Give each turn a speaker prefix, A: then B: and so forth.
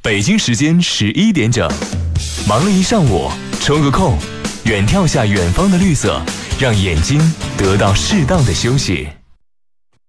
A: 北京时间11点整，忙了一上午，抽个空，远眺下远方的绿色，让眼睛得到适当的休息。